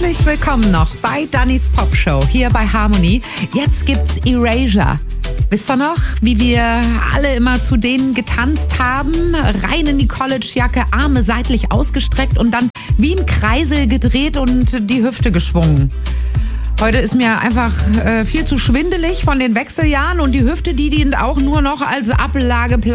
Herzlich willkommen noch bei Dannys Popshow hier bei Harmony. Jetzt gibt's Erasure. Wisst ihr noch, wie wir alle immer zu denen getanzt haben? Rein in die Collegejacke, Arme seitlich ausgestreckt und dann wie ein Kreisel gedreht und die Hüfte geschwungen. Heute ist mir einfach viel zu schwindelig von den Wechseljahren und die Hüfte, die dient auch nur noch als Ablageplatz